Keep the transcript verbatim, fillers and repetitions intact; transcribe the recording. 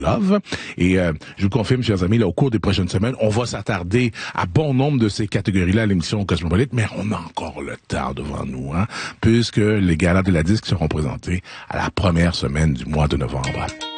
Love. Et euh, je vous confirme, chers amis, là, au cours des prochaines semaines, on va s'attarder à bon nombre de ces catégories-là à l'émission Cosmopolite, mais on a encore le temps devant nous, hein, puisque les galas de la disque seront présentés à la première semaine du mois de novembre.